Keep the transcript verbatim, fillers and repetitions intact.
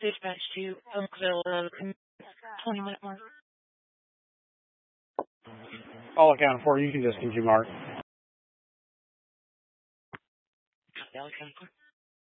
Dispatch to Oakville, uh, twenty minute mark. All accounted for. You can just continue, Mark. Yeah,